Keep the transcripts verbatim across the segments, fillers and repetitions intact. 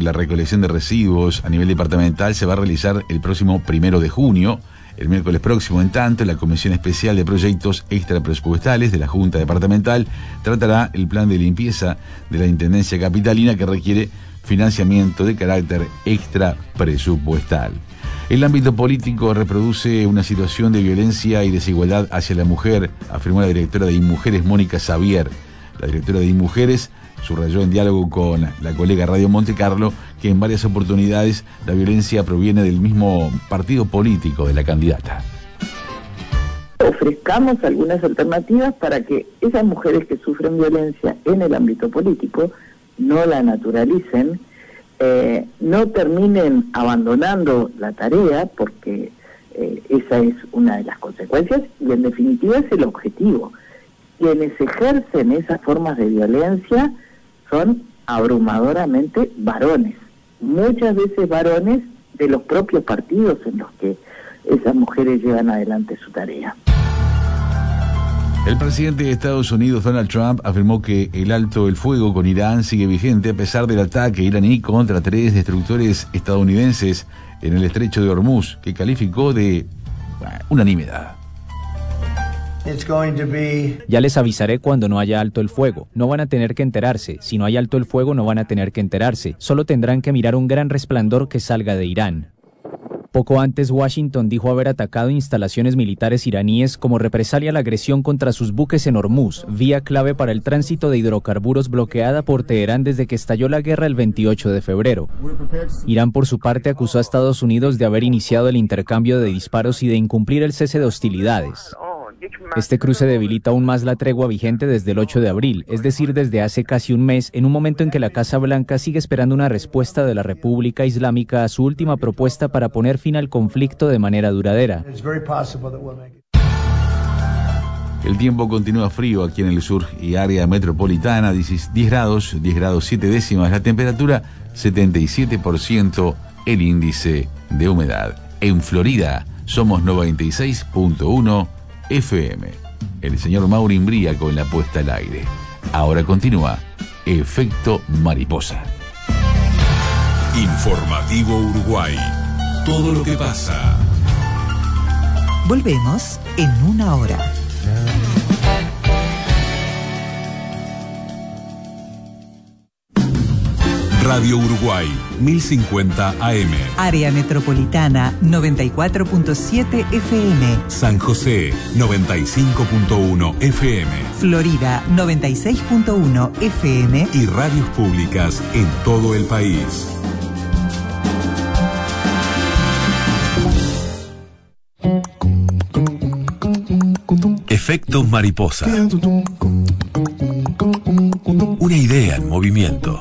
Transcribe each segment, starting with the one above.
la recolección de residuos a nivel departamental se va a realizar el próximo primero de junio. El miércoles próximo, en tanto, la Comisión Especial de Proyectos Extrapresupuestales de la Junta Departamental tratará el plan de limpieza de la Intendencia Capitalina que requiere financiamiento de carácter extrapresupuestal. El ámbito político reproduce una situación de violencia y desigualdad hacia la mujer, afirmó la directora de InMujeres, Mónica Xavier. La directora de InMujeres subrayó en diálogo con la colega Radio Monte Carlo que en varias oportunidades la violencia proviene del mismo partido político de la candidata. Ofrezcamos algunas alternativas para que esas mujeres que sufren violencia en el ámbito político no la naturalicen, eh, no terminen abandonando la tarea, porque eh, esa es una de las consecuencias y en definitiva es el objetivo. Quienes ejercen esas formas de violencia son abrumadoramente varones, muchas veces varones de los propios partidos en los que esas mujeres llevan adelante su tarea. El presidente de Estados Unidos, Donald Trump, afirmó que el alto el fuego con Irán sigue vigente a pesar del ataque iraní contra tres destructores estadounidenses en el estrecho de Hormuz, que calificó de bueno, unanimidad. Ya les avisaré cuando no haya alto el fuego. No van a tener que enterarse. Si no hay alto el fuego, no van a tener que enterarse. Solo tendrán que mirar un gran resplandor que salga de Irán. Poco antes, Washington dijo haber atacado instalaciones militares iraníes como represalia a la agresión contra sus buques en Hormuz, vía clave para el tránsito de hidrocarburos bloqueada por Teherán desde que estalló la guerra el veintiocho de febrero. Irán, por su parte, acusó a Estados Unidos de haber iniciado el intercambio de disparos y de incumplir el cese de hostilidades. Este cruce debilita aún más la tregua vigente desde el ocho de abril, es decir, desde hace casi un mes, en un momento en que la Casa Blanca sigue esperando una respuesta de la República Islámica a su última propuesta para poner fin al conflicto de manera duradera. El tiempo continúa frío aquí en el sur y área metropolitana, diez grados, diez grados siete décimas, la temperatura setenta y siete por ciento, el índice de humedad. En Florida somos noventa y seis punto uno F M. El señor Mauro Imbría con la puesta al aire. Ahora continúa Efecto Mariposa. Informativo Uruguay. Todo lo que pasa. Volvemos en una hora. Radio Uruguay, mil cincuenta A M. Área metropolitana, noventa y cuatro punto siete F M. San José, noventa y cinco punto uno F M. Florida, noventa y seis punto uno F M. Y radios públicas en todo el país. Efecto Mariposa. Una idea en movimiento.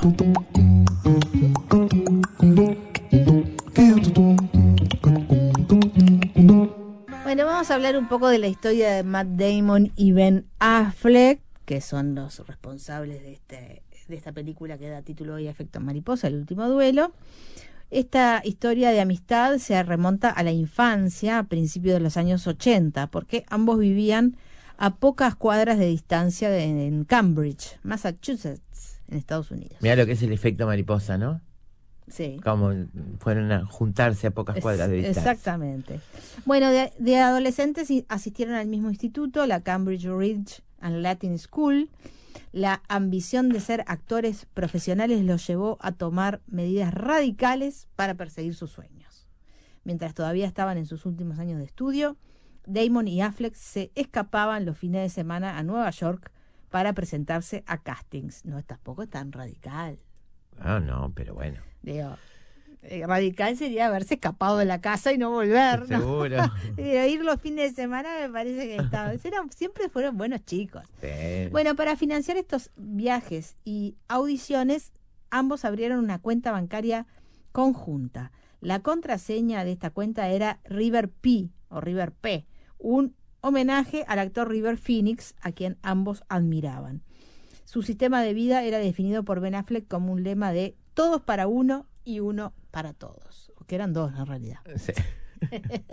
Bueno, vamos a hablar un poco de la historia de Matt Damon y Ben Affleck, que son los responsables de este de esta película que da título hoy a Efecto Mariposa, El Último Duelo. Esta historia de amistad se remonta a la infancia, a principios de los años ochenta, porque ambos vivían a pocas cuadras de distancia de, en Cambridge, Massachusetts, en Estados Unidos. Mirá lo que es el efecto mariposa, ¿no? Sí. Como fueron a juntarse a pocas cuadras de distancia. Exactamente. Bueno, de, de adolescentes asistieron al mismo instituto, la Cambridge Ridge and Latin School. La ambición de ser actores profesionales los llevó a tomar medidas radicales para perseguir sus sueños. Mientras todavía estaban en sus últimos años de estudio, Damon y Affleck se escapaban los fines de semana a Nueva York para presentarse a castings. No, tampoco tan radical. Ah, no, pero bueno. Digo, eh, radical sería haberse escapado de la casa y no volver, ¿no? Seguro. Digo, ir los fines de semana me parece que estaban, eran, siempre fueron buenos chicos. Sí. Bueno, para financiar estos viajes y audiciones, ambos abrieron una cuenta bancaria conjunta. La contraseña de esta cuenta era River P o River P, un homenaje al actor River Phoenix, a quien ambos admiraban. Su sistema de vida era definido por Ben Affleck como un lema de todos para uno y uno para todos, que eran dos en realidad. Sí.